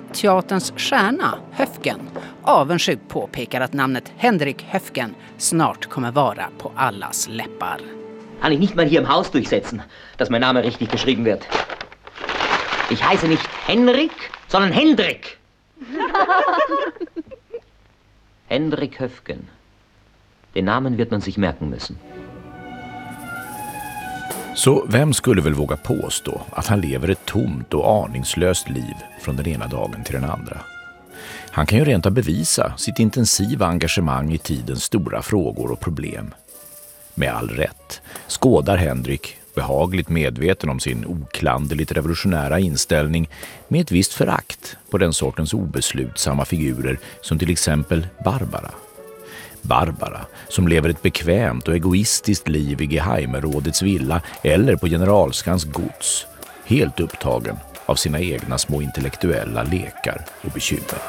teaterns stjärna, Höfgen, avundsjukt påpekar att namnet Henrik Höfgen snart kommer vara på allas läppar. Kann ich nicht mal hier im Haus durchsetzen, dass mein Name richtig geschrieben wird. Ich heiße nicht Henrik, sondern Hendrik. Henrik Höfgen. Den Namen wird man sich merken müssen. Så vem skulle väl våga påstå att han lever ett tomt och aningslöst liv från den ena dagen till den andra? Han kan ju rent av bevisa sitt intensiva engagemang i tidens stora frågor och problem. Med all rätt skådar Henrik, behagligt medveten om sin oklanderligt revolutionära inställning, med ett visst förakt på den sortens obeslutsamma figurer som till exempel Barbara. Barbara, som lever ett bekvämt och egoistiskt liv i Geheimerådets villa eller på generalskans gods, helt upptagen av sina egna små intellektuella lekar och bekymmer.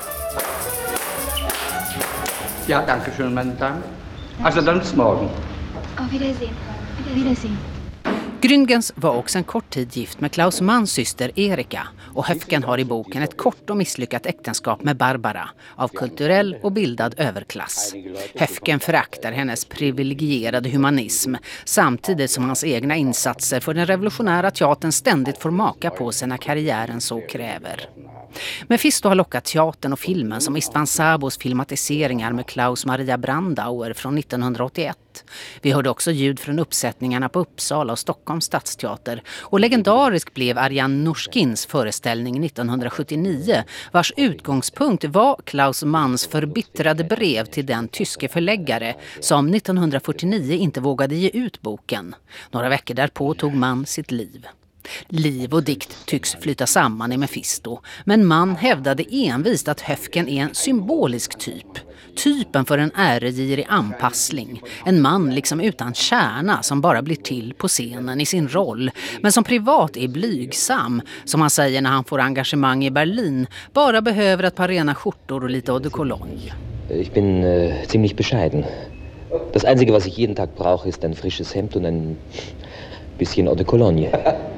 Ja, danke schön, meine Damen. Also dann bis morgen. Auf Wiedersehen. Wiedersehen. Grüngens var också en kort tid gift med Klaus Manns syster Erika, och Höfgen har i boken ett kort och misslyckat äktenskap med Barbara av kulturell och bildad överklass. Höfgen föraktar hennes privilegierade humanism samtidigt som hans egna insatser för den revolutionära teatern ständigt får maka på sig när karriären så kräver. Mephisto har lockat teatern och filmen som Istvan Szabos filmatiseringar med Klaus Maria Brandauer från 1981. Vi hörde också ljud från uppsättningarna på Uppsala och Stockholms stadsteater, och legendarisk blev Ariane Norskins föreställning 1979, vars utgångspunkt var Klaus Manns förbittrade brev till den tyske förläggare som 1949 inte vågade ge ut boken. Några veckor därpå tog Mann sitt liv. Liv och dikt tycks flyta samman i Mephisto, men Mann hävdade envist att Höfgen är en symbolisk typ. Typen för en äregirig anpassling. En man liksom utan kärna som bara blir till på scenen i sin roll, men som privat är blygsam, som han säger när han får engagemang i Berlin, bara behöver ett par rena skjortor och lite eau de cologne. Ich bin ziemlich bescheiden. Das Einzige, was ich jeden Tag brauche, ist ein frisches Hemd und ein bisschen eau de cologne.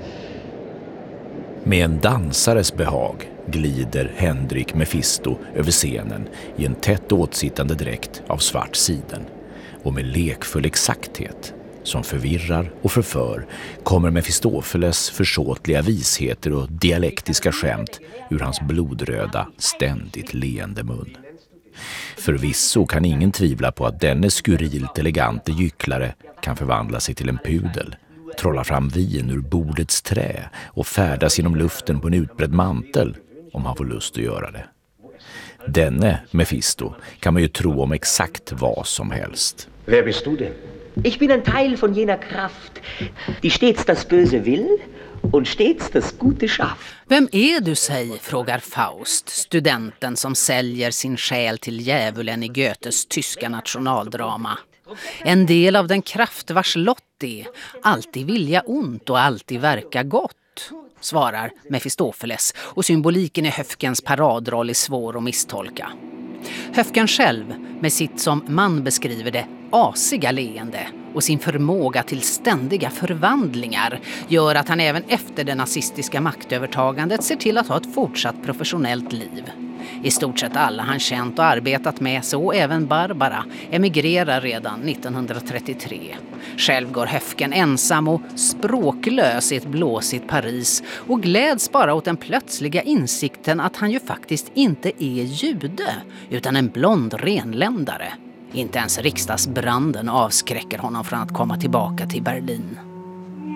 Med en dansares behag glider Henrik Mephisto över scenen i en tätt åtsittande dräkt av svart siden. Och med lekfull exakthet, som förvirrar och förför, kommer Mefistofeles försåtliga visheter och dialektiska skämt ur hans blodröda, ständigt leende mun. Förvisso kan ingen tvivla på att denne skurilt elegante gycklare kan förvandla sig till en pudel, trolla fram vin ur bordets trä och färdas genom luften på en utbredd mantel om han får lust att göra det. Denne Mephisto kan man ju tro om exakt vad som helst. Wer bist du denn? Ich bin ein Teil von jener Kraft, die stets das Böse will und stets das Gute schafft. Vem är du, säg, frågar Faust, studenten som säljer sin själ till djävulen i Goethes tyska nationaldrama. En del av den kraft vars lott är alltid vilja ont och alltid verka gott, svarar Mefistofeles, och symboliken i Höfgens paradroll är svår att misstolka. Höfgen själv, med sitt som man beskriver det asiga leende och sin förmåga till ständiga förvandlingar, gör att han även efter det nazistiska maktövertagandet ser till att ha ett fortsatt professionellt liv. I stort sett alla han känt och arbetat med, så även Barbara, emigrerar redan 1933. Själv går Höfgen ensam och språklös i ett blåsigt Paris och gläds bara åt den plötsliga insikten att han ju faktiskt inte är jude utan en blond renländare. Inte ens riksdagsbranden avskräcker honom från att komma tillbaka till Berlin.